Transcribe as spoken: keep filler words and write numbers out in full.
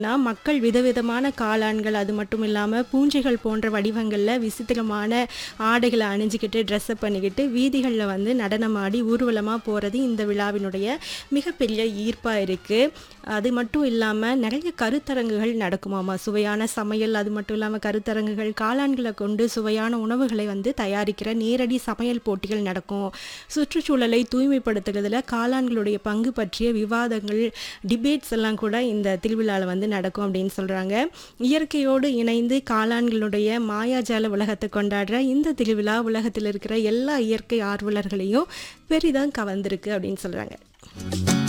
நான் மக்கள் விதவிதமான காளான்கள் அது மட்டும் இல்லாமல் பூஞ்சைகள் போன்ற வடிவங்களில் விசித்திரமான ஆடைகளை அணிஞ்சிக்கிட்டு ட்ரெஸ்அப் பண்ணிக்கிட்டு வீதிகளில் வந்து நடனமாடி ஊர்வலமாக போகிறது இந்த விழாவினுடைய மிகப்பெரிய ஈர்ப்பாக இருக்குது. அது மட்டும் இல்லாமல் நிறைய கருத்தரங்குகள் நடக்குமாமா. சுவையான சமையல் அது மட்டும் இல்லாமல் கருத்தரங்குகள், காளான்களை கொண்டு சுவையான உணவுகளை வந்து தயாரிக்கிற நேரடி சமையல் போட்டிகள் நடக்கும். சுற்றுச்சூழலை தூய்மைப்படுத்துறதுல காளான்களுடைய பங்கு பற்றிய விவாதங்கள், டிபேட்ஸ் எல்லாம் கூட இந்த திருவிழாவில் வந்து நடக்கும் அப்படின்னு சொல்கிறாங்க. இயற்கையோடு இணைந்து காளான்களுடைய மாயாஜால உலகத்தை கொண்டாடுற இந்த திருவிழா உலகத்தில் இருக்கிற எல்லா இயற்கை ஆர்வலர்களையும் பெரிதாக கவர்ந்திருக்கு அப்படின்னு சொல்கிறாங்க.